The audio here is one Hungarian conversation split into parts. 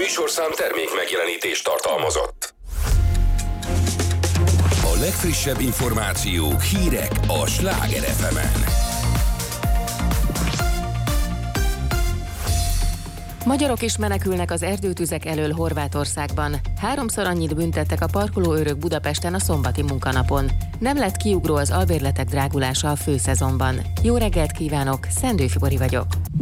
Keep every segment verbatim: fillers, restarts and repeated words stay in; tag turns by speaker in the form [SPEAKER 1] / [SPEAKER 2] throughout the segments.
[SPEAKER 1] műsorszám termék megjelenítést tartalmazott. A legfrissebb információk, hírek a Sláger ef emen.
[SPEAKER 2] Magyarok is menekülnek az erdőtüzek elől Horvátországban. Háromszor annyit büntettek a parkolóőrök Budapesten a szombati munkanapon. Nem lett kiugró az albérletek drágulása a főszezonban. Jó reggelt kívánok, Szendőfi Bori vagyok.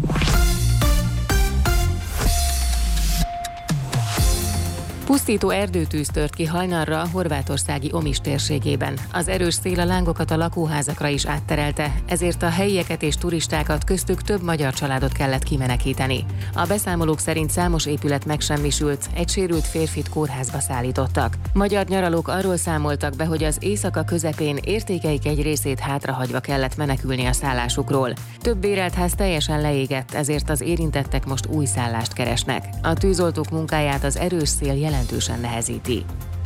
[SPEAKER 2] Pusztító erdőtűz tört ki hajnalra a horvátországi Omiš térségében. Az erős szél a lángokat a lakóházakra is átterelte, ezért a helyieket és turistákat, köztük több magyar családot kellett kimenekíteni. A beszámolók szerint számos épület megsemmisült, egy sérült férfit kórházba szállítottak. Magyar nyaralók arról számoltak be, hogy az éjszaka közepén értékeik egy részét hátrahagyva kellett menekülni a szállásukról. Több bérelt ház teljesen leégett, ezért az érintettek most új szállást keresnek. A tűzoltók munkáját az erős szél jelentősen nehezíti.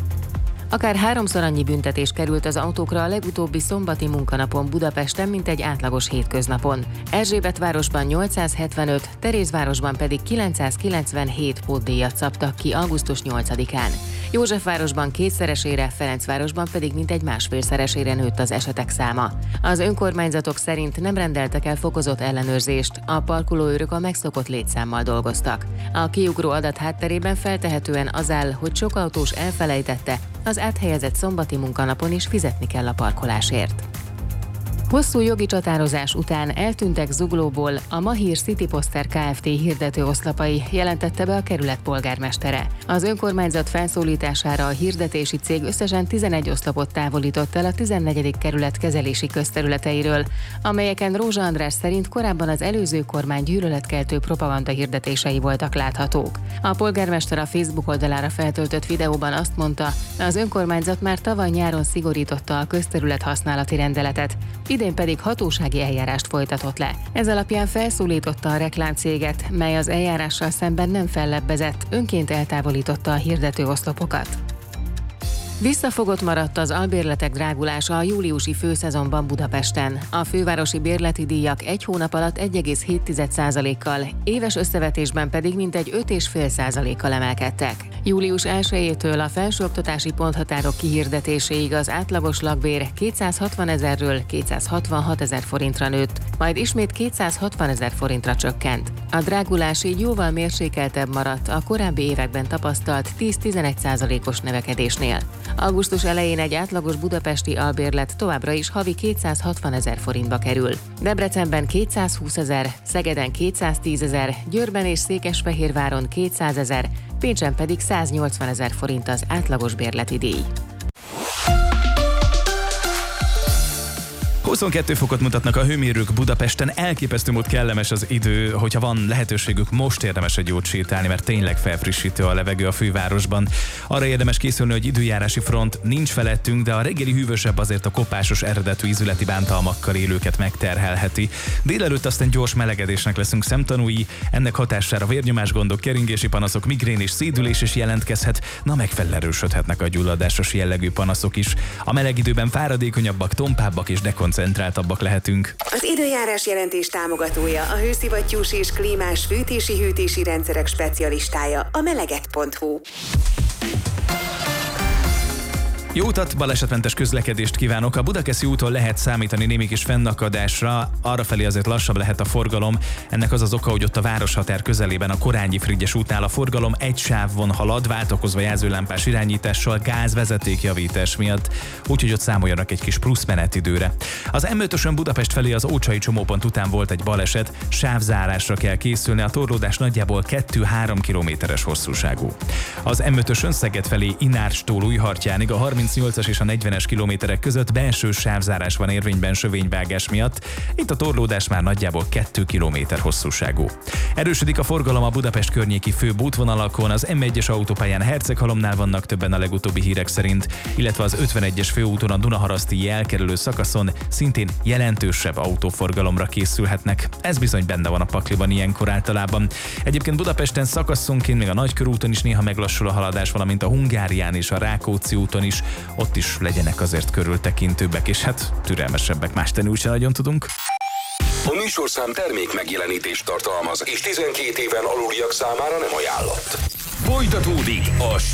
[SPEAKER 2] Akár háromszor annyi büntetés került az autókra a legutóbbi szombati munkanapon Budapesten, mint egy átlagos hétköznapon. Erzsébetvárosban nyolcszázhetvenöt, Terézvárosban pedig kilencszázkilencvenhét pótdíjat szabtak ki augusztus nyolcadikán. Józsefvárosban kétszeresére, Ferencvárosban pedig mintegy másfélszeresére nőtt az esetek száma. Az önkormányzatok szerint nem rendeltek el fokozott ellenőrzést, a parkolóőrök a megszokott létszámmal dolgoztak. A kiugró adat hátterében feltehetően az áll, hogy sok autós elfelejtette, az áthelyezett szombati munkanapon is fizetni kell a parkolásért. Hosszú jogi csatározás után eltűntek Zuglóból a Mahír City Poster Kft. Hirdető oszlapai, jelentette be a kerület polgármestere. Az önkormányzat felszólítására a hirdetési cég összesen tizenegy oszlopot távolított el a tizennegyedik kerület kezelési közterületeiről, amelyeken Rózsa András szerint korábban az előző kormány gyűlöletkeltő propaganda hirdetései voltak láthatók. A polgármester a Facebook oldalára feltöltött videóban azt mondta, az önkormányzat már tavaly nyáron szigorította a közterület használati rendeletet, idén pedig hatósági eljárást folytatott le. Ez alapján felszólította a reklámcéget, mely az eljárással szemben nem fellebbezett, önként eltávolította a hirdető oszlopokat. Visszafogott maradt az albérletek drágulása a júliusi főszezonban Budapesten. A fővárosi bérleti díjak egy hónap alatt egy egész hét százalékkal, éves összevetésben pedig mintegy öt egész öt százalékkal emelkedtek. július elsejétől a felsőoktatási ponthatárok kihirdetéséig az átlagos lakbér kétszázhatvanezerről kétszázhatvanhatezer forintra nőtt, majd ismét kétszázhatvanezer forintra csökkent. A drágulás így jóval mérsékeltebb maradt a korábbi években tapasztalt tíz-tizenegy százalékos növekedésnél. Augusztus elején egy átlagos budapesti albérlet továbbra is havi kétszázhatvanezer forintba kerül. Debrecenben kétszázhúszezer, Szegeden kétszáztízezer, Győrben és Székesfehérváron kétszázezer, Pécsen pedig száznyolcvanezer forint az átlagos bérleti díj.
[SPEAKER 3] huszonkettő fokot mutatnak a hőmérők Budapesten, elképesztő mód kellemes az idő, hogyha van lehetőségük, most érdemes egy jót sétálni, mert tényleg felfrissítő a levegő a fővárosban. Arra érdemes készülni, hogy időjárási front nincs felettünk, de a reggeli hűvösebb azért a kopásos eredetű ízületi bántalmakkal élőket megterhelheti. Délelőtt aztán gyors melegedésnek leszünk szemtanúi, ennek hatására vérnyomásgondok, keringési panaszok, migrén és szédülés is jelentkezhet, na meg felerősödhetnek a gyulladásos jellegű panaszok is. A meleg időben fáradékonyabbak, tompábbak és dekoncentráltabbak koncentráltabbak lehetünk.
[SPEAKER 4] Az időjárás jelentés támogatója, a hőszivattyús és klímás fűtési-hűtési rendszerek specialistája, a meleget pont hu.
[SPEAKER 3] Jó utat, balesetmentes közlekedést kívánok! A Budakeszi úton lehet számítani némi kis fennakadásra, arrafelé azért lassabb lehet a forgalom. Ennek az az oka, hogy ott a városhatár közelében a Korányi-Frigyes útnál a forgalom egy sávon halad, váltakozva jelzőlámpás irányítással gázvezetékjavítás miatt, úgyhogy ott számoljanak egy kis plusz menetidőre. Az em ötösön Budapest felé az Ócsai csomópont után volt egy baleset, sávzárásra kell készülni, a torlódás nagyjából kettő-három kilométeres hosszúságú. Az em ötösön Szeged felé Inárstól Újhartyánig a harmincnyolcas és a negyvenes kilométerek között belső sávzárás van érvényben sövényvágás miatt, itt a torlódás már nagyjából két kilométer hosszúságú. Erősödik a forgalom a Budapest környéki főbb útvonalakon, az em egyes autópályán Herceghalomnál vannak többen a legutóbbi hírek szerint, illetve az ötvenegyes főúton a Dunaharaszti elkerülő szakaszon szintén jelentősebb autóforgalomra készülhetnek. Ez bizony benne van a pakliban ilyenkor általában. Egyébként Budapesten szakaszonként még a Nagykörúton is néha meglassul a haladás, valamint a Hungárián és a Rákóczi úton is, ott is legyenek azért körültekintőbbek, és hát türelmesebbek, más tenni úgysem nagyon tudunk.
[SPEAKER 1] A műsorszám termék megjelenítést tartalmaz, és tizenkét éven aluliak számára nem ajánlott. Folytatódik a